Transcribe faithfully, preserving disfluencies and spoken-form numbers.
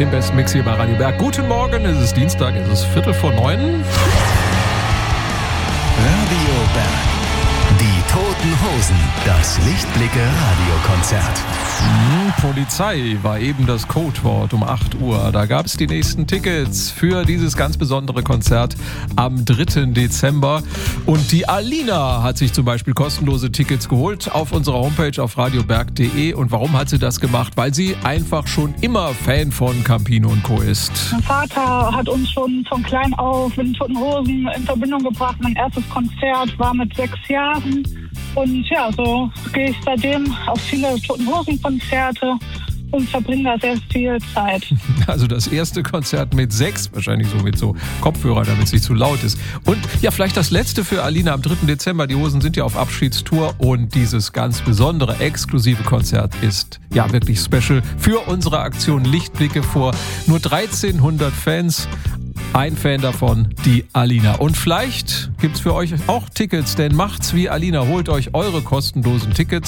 im besten Mix hier bei Radio Berg. Guten Morgen, es ist Dienstag, es ist Viertel vor neun. Radio Berg. Die Toten Hosen. Das Lichtblicke-Radiokonzert. Hm, Polizei war eben das Codewort um acht Uhr. Da gab es die nächsten Tickets für dieses ganz besondere Konzert am dritten Dezember. Und die Alina hat sich zum Beispiel kostenlose Tickets geholt auf unserer Homepage auf radioberg punkt de. Und warum hat sie das gemacht? Weil sie einfach schon immer Fan von Campino und Co. ist. Mein Vater hat uns schon von klein auf mit den Toten Hosen in Verbindung gebracht. Mein erstes Konzert war mit sechs Jahren. Und ja, so gehe ich seitdem auf viele Toten Hosen-Konzerte und verbringe da sehr viel Zeit. Also das erste Konzert mit sechs, wahrscheinlich so mit so Kopfhörer, damit es nicht zu laut ist. Und ja, vielleicht das letzte für Alina am dritten Dezember. Die Hosen sind ja auf Abschiedstour und dieses ganz besondere, exklusive Konzert ist ja wirklich special für unsere Aktion Lichtblicke vor nur dreizehnhundert Fans. Ein Fan davon, die Alina. Und vielleicht gibt's für euch auch Tickets, denn macht's wie Alina, holt euch eure kostenlosen Tickets